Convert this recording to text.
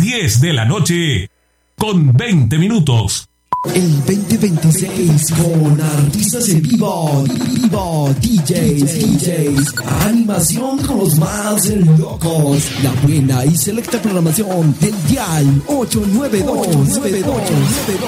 10 de la noche con 20 minutos. El 2026 con artistas en vivo, DJs, animación con los más locos, la buena y selecta programación del dial 892.